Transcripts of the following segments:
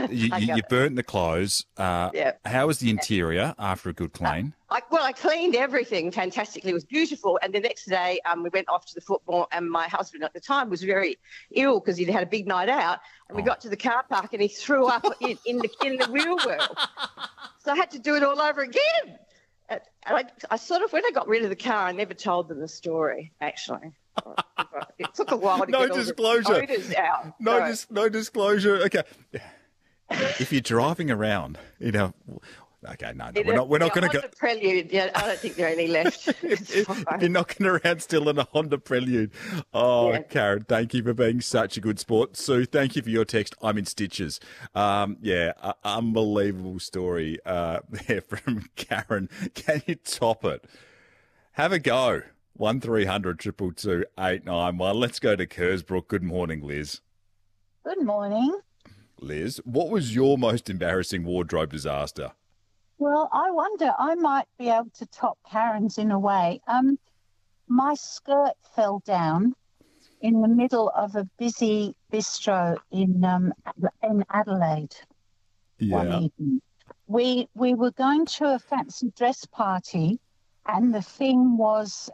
You burnt the clothes. Yeah. How was the interior after a good clean? I cleaned everything fantastically. It was beautiful. And the next day, we went off to the football, and my husband at the time was very ill because he'd had a big night out. And we got to the car park, and he threw up in the wheel well. So I had to do it all over again. And I sort of, when I got rid of the car, I never told them the story, actually. It took a while to get disclosure. all the odors out. No disclosure. Okay. If you're driving around, okay, no, we're not going to go. Prelude, yeah, I don't think there are any left. If you're knocking around still in a Honda Prelude. Oh, yeah. Karen, thank you for being such a good sport. Sue, thank you for your text. I'm in stitches. Unbelievable story there from Karen. Can you top it? Have a go. 1300 222 891. Let's go to Kersbrook. Good morning, Liz. Good morning. Liz, what was your most embarrassing wardrobe disaster? Well, I wonder, I might be able to top Karen's in a way. My skirt fell down in the middle of a busy bistro in Adelaide one evening. We were going to a fancy dress party, and the thing was,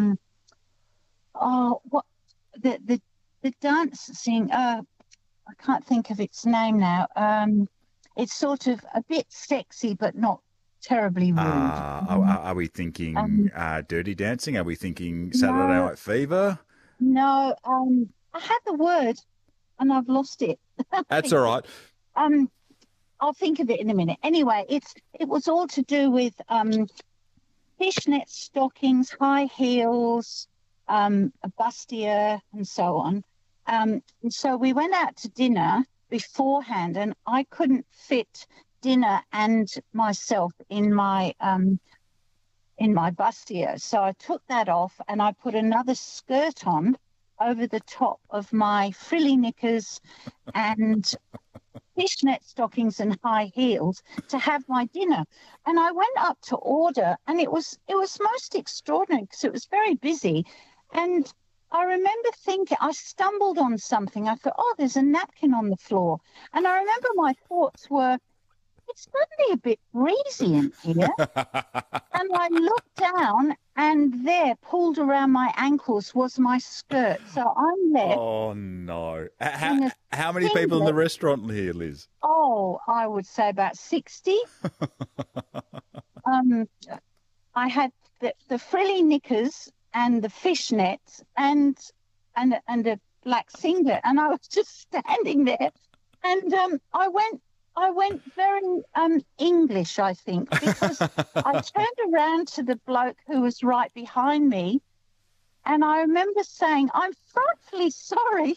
the dancing. I can't think of its name now. It's sort of a bit sexy, but not terribly rude. Are we thinking Dirty Dancing? Are we thinking Saturday Night Fever? No, I had the word and I've lost it. That's all right. I'll think of it in a minute. Anyway, it was all to do with fishnet stockings, high heels, a bustier, and so on. And so we went out to dinner beforehand, and I couldn't fit dinner and myself in my bustier. So I took that off and I put another skirt on over the top of my frilly knickers and fishnet stockings and high heels to have my dinner. And I went up to order, and it was most extraordinary because it was very busy. And I remember thinking, I stumbled on something. I thought, oh, there's a napkin on the floor. And I remember my thoughts were, it's suddenly a bit breezy in here. And I looked down, and there, pulled around my ankles, was my skirt. So I'm left. Oh, no. How many people in the restaurant here, Liz? Oh, I would say about 60. I had the frilly knickers and the fishnets and a black singlet, and I was just standing there. And I went very English, I think, because I turned around to the bloke who was right behind me, and I remember saying, "I'm frightfully sorry."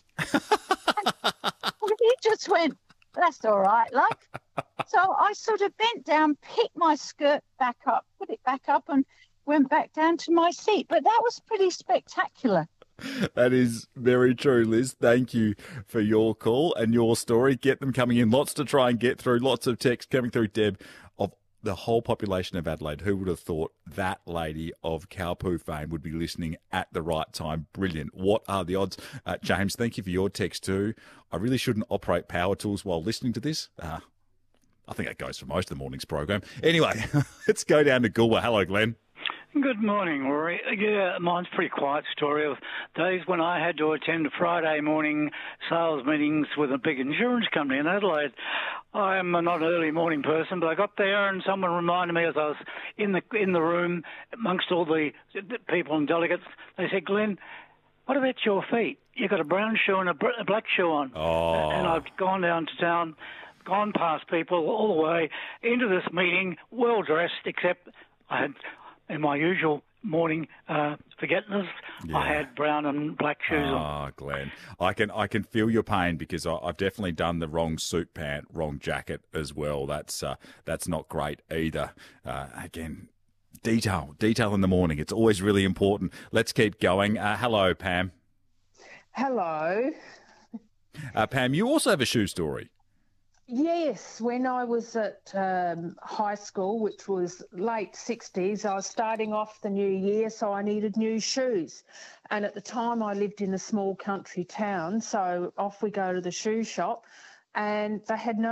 And he just went, "That's all right, like." So I sort of bent down, picked my skirt back up, put it back up, and went back down to my seat. But that was pretty spectacular. That is very true, Liz. Thank you for your call and your story. Get them coming in. Lots to try and get through. Lots of text coming through, Deb, of the whole population of Adelaide. Who would have thought that lady of Cowpoo fame would be listening at the right time? Brilliant. What are the odds? James, thank you for your text too. I really shouldn't operate power tools while listening to this. I think that goes for most of the morning's program. Anyway, let's go down to Goolwa. Hello, Glenn. Good morning, Rory. Yeah, mine's a pretty quiet story of days when I had to attend Friday morning sales meetings with a big insurance company in Adelaide. I am not an early morning person, but I got there and someone reminded me as I was in the room amongst all the people and delegates. They said, "Glenn, what about your feet? You got a brown shoe and a black shoe on." Oh. And I've gone down to town, gone past people all the way into this meeting, well dressed, except I had, in my usual morning forgetfulness, I had brown and black shoes on. Oh, Glenn, I can feel your pain because I've definitely done the wrong suit pant, wrong jacket as well. That's not great either. Again, detail in the morning. It's always really important. Let's keep going. Hello, Pam. Hello. Pam, you also have a shoe story. Yes, when I was at high school, which was late 60s, I was starting off the new year, so I needed new shoes. And at the time, I lived in a small country town, so off we go to the shoe shop, and they had no